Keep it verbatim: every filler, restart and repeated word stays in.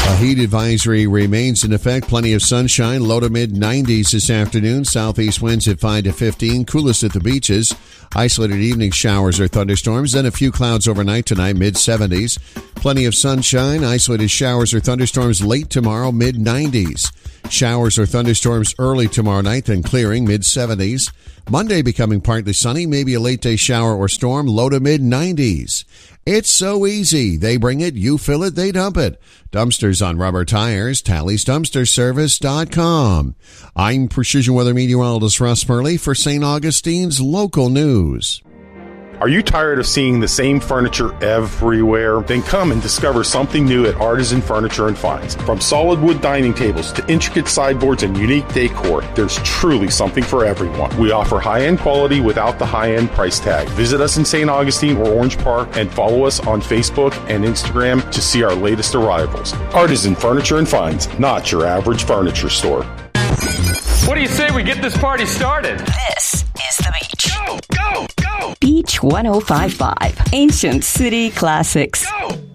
A heat advisory remains in effect. Plenty of sunshine, low to mid nineties this afternoon. Southeast winds at five to fifteen, coolest at the beaches. Isolated evening showers or thunderstorms, then a few clouds overnight tonight, mid seventies. Plenty of sunshine, isolated showers or thunderstorms late tomorrow, mid nineties. Showers or thunderstorms early tomorrow night, then clearing, mid seventies. Monday becoming partly sunny, maybe a late day shower or storm, low to mid nineties. It's so easy. They bring it, you fill it, they dump it. Dumpsters on rubber tires, Tally's Dumpster Service dot com. I'm Precision Weather Meteorologist Russ Murley for Saint Augustine's Local News. Are you tired of seeing the same furniture everywhere? Then come and discover something new at Artisan Furniture and Finds. From solid wood dining tables to intricate sideboards and unique decor, there's truly something for everyone. We offer high-end quality without the high-end price tag. Visit us in Saint Augustine or Orange Park and follow us on Facebook and Instagram to see our latest arrivals. Artisan Furniture and Finds, not your average furniture store. What do you say we get this party started? This is The Beach. Go, go, go! Beach one oh five point five, Ancient City Classics. Go!